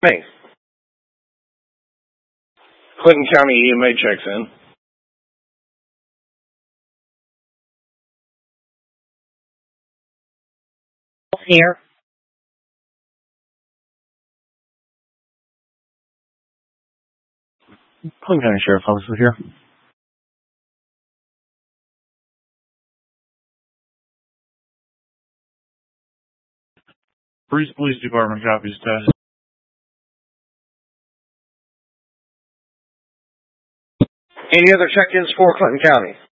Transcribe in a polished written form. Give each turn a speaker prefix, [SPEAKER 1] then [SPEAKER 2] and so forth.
[SPEAKER 1] Hey, Clinton County EMA checks in.
[SPEAKER 2] Here.
[SPEAKER 3] Clinton County Sheriff's Office is here. Police Department copies test.
[SPEAKER 1] Any other check-ins for Clinton County?